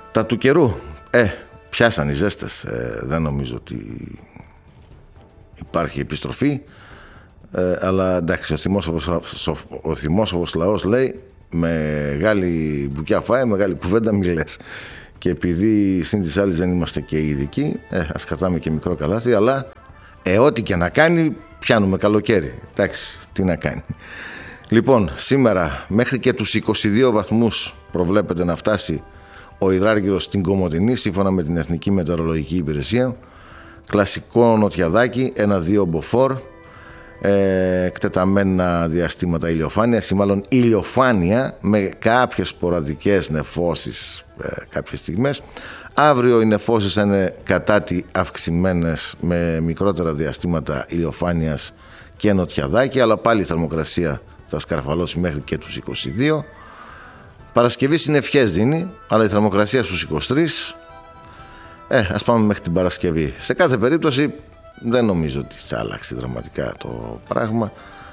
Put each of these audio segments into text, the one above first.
Τα του καιρού, πιάσαν οι ζέστες. Δεν νομίζω ότι υπάρχει επιστροφή. Αλλά εντάξει, ο θυμόσοφος λαός λέει μεγάλη μπουκιά φάει, μεγάλη κουβέντα μη λες. Και επειδή συν της άλλης δεν είμαστε και ειδικοί, ας κρατάμε και μικρό καλάθι, αλλά ό,τι και να κάνει πιάνουμε καλοκαίρι. Εντάξει, τι να κάνει. Λοιπόν, σήμερα μέχρι και τους 22 βαθμούς προβλέπεται να φτάσει ο υδράργυρος στην Κομοτηνή, σύμφωνα με την Εθνική Μετεωρολογική Υπηρεσία. Κλασικό νοτιαδάκι, 1-2 μποφόρ, εκτεταμένα διαστήματα ηλιοφάνειας ή μάλλον ηλιοφάνεια με κάποιες σποραδικές νεφώσεις κάποιες στιγμές. Αύριο οι νεφώσεις θα είναι κατά τη αυξημένες με μικρότερα διαστήματα ηλιοφάνειας και νοτιαδάκι, αλλά πάλι η θερμοκρασία θα σκαρφαλώσει μέχρι και τους 22. Παρασκευή συννεφιές δίνει, αλλά η θερμοκρασία στους 23. Ας πάμε μέχρι την Παρασκευή. Σε κάθε περίπτωση δεν νομίζω ότι θα αλλάξει δραματικά το πράγμα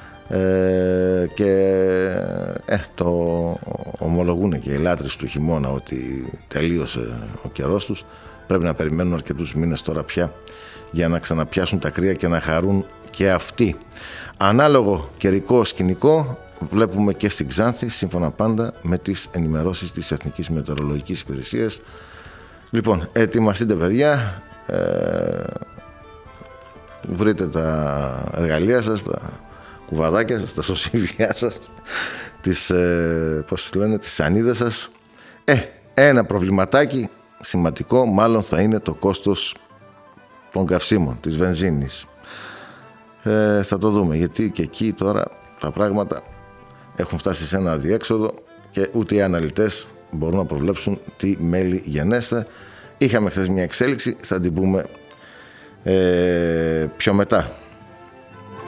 και το ομολογούν και οι λάτρεις του χειμώνα ότι τελείωσε ο καιρός τους. Πρέπει να περιμένουν αρκετούς μήνες τώρα πια για να ξαναπιάσουν τα κρύα και να χαρούν και αυτοί. Ανάλογο καιρικό σκηνικό βλέπουμε και στην Ξάνθη, σύμφωνα πάντα με τις ενημερώσεις της Εθνικής Μετεωρολογικής Υπηρεσίας. Λοιπόν, ετοιμαστείτε παιδιά, βρείτε τα εργαλεία σας, τα κουβαδάκια σας, τα σωσίβια σας, τις σανίδες σας. Ένα προβληματάκι σημαντικό μάλλον θα είναι το κόστος των καυσίμων, της βενζίνης. Θα το δούμε, γιατί και εκεί τώρα τα πράγματα έχουν φτάσει σε ένα αδιέξοδο και ούτε οι αναλυτές μπορούν να προβλέψουν τι μέλη γενέστε. Είχαμε χθες μια εξέλιξη, θα την πούμε πιο μετά.